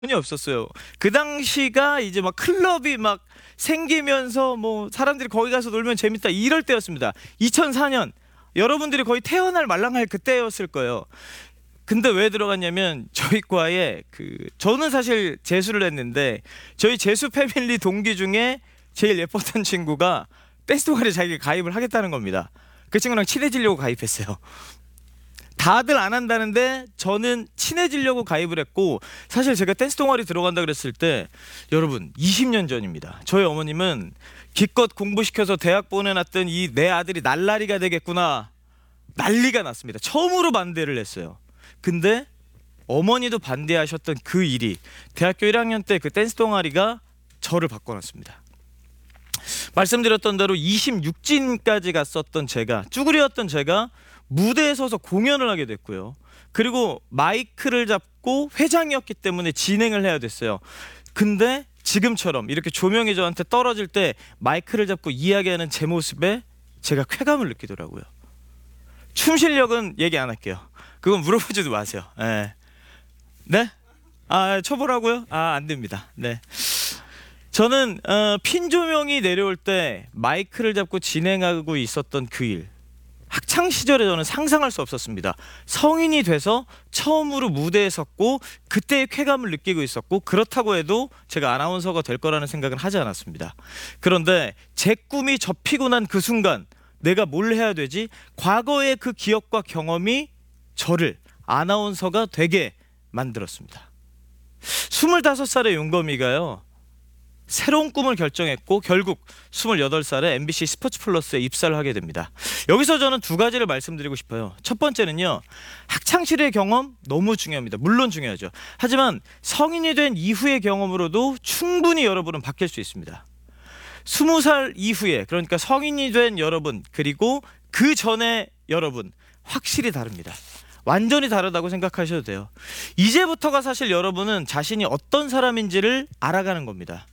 전혀 없었어요. 그 당시가 이제 막 클럽이 막 생기면서 뭐 사람들이 거기 가서 놀면 재밌다 이럴 때였습니다. 2004년 여러분들이 거의 태어날 말랑할 그때였을 거예요. 근데 왜 들어갔냐면 저희 과에 저는 사실 재수를 했는데 저희 재수 패밀리 동기 중에 제일 예뻤던 친구가 댄스 동아리에 자기가 가입을 하겠다는 겁니다. 그 친구랑 친해지려고 가입했어요. 다들 안 한다는데 저는 친해지려고 가입을 했고, 사실 제가 댄스 동아리 들어간다 그랬을 때 여러분 20년 전입니다. 저희 어머님은 기껏 공부시켜서 대학 보내놨던 이 내 아들이 날라리가 되겠구나 난리가 났습니다. 처음으로 반대를 했어요. 근데 어머니도 반대하셨던 그 일이 대학교 1학년 때 그 댄스 동아리가 저를 바꿔놨습니다. 말씀드렸던 대로 26진까지 갔었던 제가, 쭈구리였던 제가 무대에 서서 공연을 하게 됐고요. 그리고 마이크를 잡고 회장이었기 때문에 진행을 해야 됐어요. 근데 지금처럼 이렇게 조명이 저한테 떨어질 때 마이크를 잡고 이야기하는 제 모습에 제가 쾌감을 느끼더라고요. 춤 실력은 얘기 안 할게요. 그건 물어보지도 마세요. 네? 쳐보라고요? 안 됩니다. 네. 저는 핀 조명이 내려올 때 마이크를 잡고 진행하고 있었던 그 일, 학창 시절에 저는 상상할 수 없었습니다. 성인이 돼서 처음으로 무대에 섰고 그때의 쾌감을 느끼고 있었고, 그렇다고 해도 제가 아나운서가 될 거라는 생각은 하지 않았습니다. 그런데 제 꿈이 접히고 난 그 순간 내가 뭘 해야 되지? 과거의 그 기억과 경험이 저를 아나운서가 되게 만들었습니다. 25살의 윤검이가요, 새로운 꿈을 결정했고 결국 28살에 MBC 스포츠 플러스에 입사를 하게 됩니다. 여기서 저는 두 가지를 말씀드리고 싶어요. 첫 번째는요, 학창시절의 경험 너무 중요합니다. 물론 중요하죠. 하지만 성인이 된 이후의 경험으로도 충분히 여러분은 바뀔 수 있습니다. 20살 이후에, 그러니까 성인이 된 여러분 그리고 그 전에 여러분 확실히 다릅니다. 완전히 다르다고 생각하셔도 돼요. 이제부터가 사실 여러분은 자신이 어떤 사람인지를 알아가는 겁니다.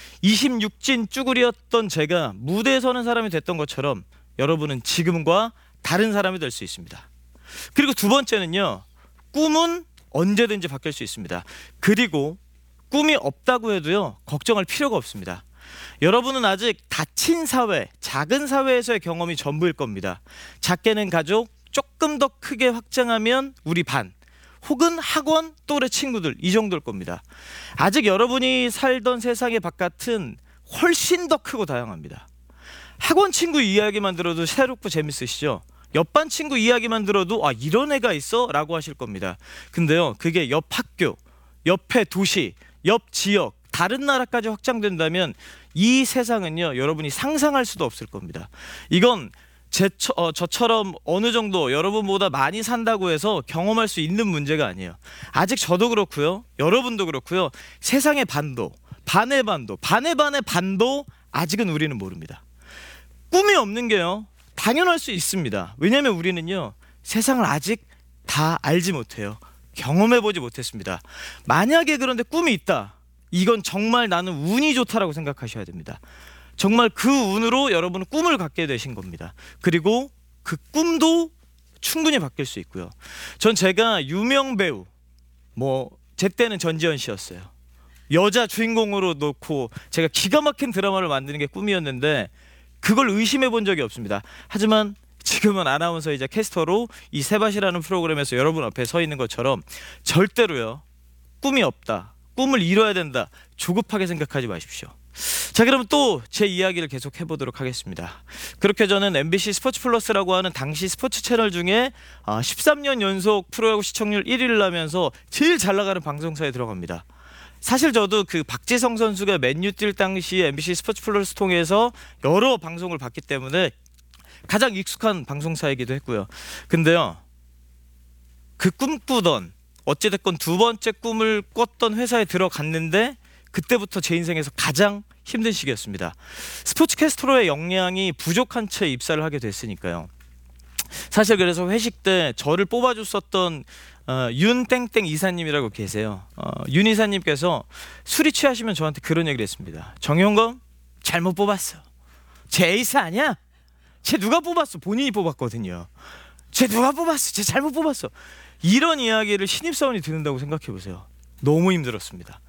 26진 쭈구리였던 제가 무대에 서는 사람이 됐던 것처럼 여러분은 지금과 다른 사람이 될 수 있습니다. 그리고 두 번째는요, 꿈은 언제든지 바뀔 수 있습니다. 그리고 꿈이 없다고 해도요, 걱정할 필요가 없습니다. 여러분은 아직 닫힌 사회, 작은 사회에서의 경험이 전부일 겁니다. 작게는 가족, 조금 더 크게 확장하면 우리 반, 혹은 학원, 또래 친구들, 이 정도일 겁니다. 아직 여러분이 살던 세상의 바깥은 훨씬 더 크고 다양합니다. 학원 친구 이야기만 들어도 새롭고 재밌으시죠? 옆반 친구 이야기만 들어도 이런 애가 있어? 라고 하실 겁니다. 근데요, 그게 옆 학교, 옆의 도시, 옆 지역, 다른 나라까지 확장된다면 이 세상은요, 여러분이 상상할 수도 없을 겁니다. 이건 저처럼 어느 정도 여러분보다 많이 산다고 해서 경험할 수 있는 문제가 아니에요. 아직 저도 그렇고요, 여러분도 그렇고요, 세상의 반도, 반의 반도, 반의 반의 반도 아직은 우리는 모릅니다. 꿈이 없는 게요, 당연할 수 있습니다. 왜냐하면 우리는요, 세상을 아직 다 알지 못해요. 경험해보지 못했습니다. 만약에 그런데 꿈이 있다, 이건 정말 나는 운이 좋다라고 생각하셔야 됩니다. 정말 그 운으로 여러분은 꿈을 갖게 되신 겁니다. 그리고 그 꿈도 충분히 바뀔 수 있고요. 제가 유명 배우, 제 때는 전지현 씨였어요. 여자 주인공으로 놓고 제가 기가 막힌 드라마를 만드는 게 꿈이었는데 그걸 의심해 본 적이 없습니다. 하지만 지금은 아나운서이자 캐스터로 이 세밭이라는 프로그램에서 여러분 앞에 서 있는 것처럼 절대로요, 꿈이 없다, 꿈을 이뤄야 된다, 조급하게 생각하지 마십시오. 자, 그러면 또 제 이야기를 계속 해보도록 하겠습니다. 그렇게 저는 MBC 스포츠 플러스라고 하는 당시 스포츠 채널 중에 13년 연속 프로야구 시청률 1위를 하면서 제일 잘 나가는 방송사에 들어갑니다. 사실 저도 그 박지성 선수가 맨유 뛸 당시에 MBC 스포츠 플러스 통해서 여러 방송을 봤기 때문에 가장 익숙한 방송사이기도 했고요. 근데요, 그 꿈꾸던, 어찌됐건 두 번째 꿈을 꿨던 회사에 들어갔는데 그때부터 제 인생에서 가장 힘든 시기였습니다. 스포츠캐스터로의 역량이 부족한 채 입사를 하게 됐으니까요. 사실 그래서 회식 때 저를 뽑아줬었던 윤땡땡 이사님이라고 계세요. 윤 이사님께서 술이 취하시면 저한테 그런 얘기를 했습니다. 정용검, 잘못 뽑았어. 쟤 에이스 아니야? 쟤 누가 뽑았어? 본인이 뽑았거든요. 쟤 누가 뽑았어? 쟤 잘못 뽑았어. 이런 이야기를 신입사원이 듣는다고 생각해보세요. 너무 힘들었습니다.